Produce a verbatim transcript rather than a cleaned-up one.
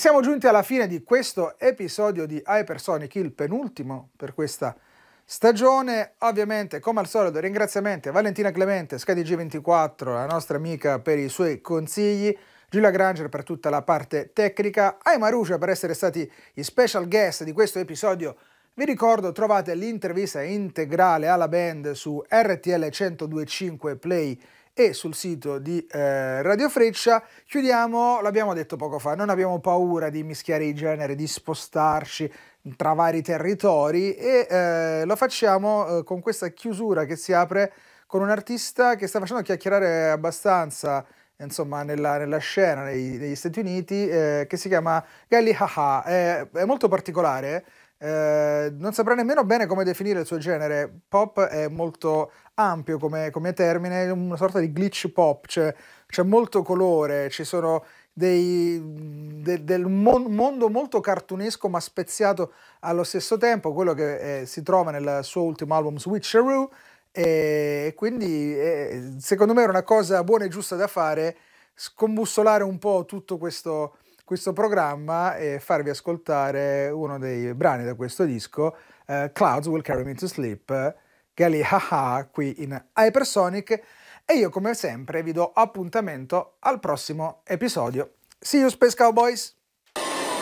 siamo giunti alla fine di questo episodio di Hypersonic, il penultimo per questa stagione. Ovviamente, come al solito, ringraziamenti a Valentina Clemente, Scadi G ventiquattro, la nostra amica, per i suoi consigli, Giulia Granger per tutta la parte tecnica, ai Marusia per essere stati i special guest di questo episodio. Vi ricordo, trovate l'intervista integrale alla band su R T L centodue e cinque Play e sul sito di eh, Radio Freccia. Chiudiamo, l'abbiamo detto poco fa, non abbiamo paura di mischiare i generi, di spostarci tra vari territori e eh, lo facciamo eh, con questa chiusura che si apre con un artista che sta facendo chiacchierare abbastanza, insomma, nella, nella scena nei, negli Stati Uniti, eh, che si chiama Gally Haha. È, è molto particolare. Eh, non saprei nemmeno bene come definire il suo genere. Pop è molto ampio come, come termine, una sorta di glitch pop, cioè c'è molto colore, ci sono dei, de, del mon, mondo molto cartunesco ma speziato allo stesso tempo, quello che eh, si trova nel suo ultimo album Switcheroo, e quindi eh, secondo me era una cosa buona e giusta da fare, scombussolare un po' tutto questo questo programma e farvi ascoltare uno dei brani da questo disco, uh, Clouds Will Carry Me to Sleep, Gally Haha, qui in Hypersonic, e io come sempre vi do appuntamento al prossimo episodio. See you Space Cowboys!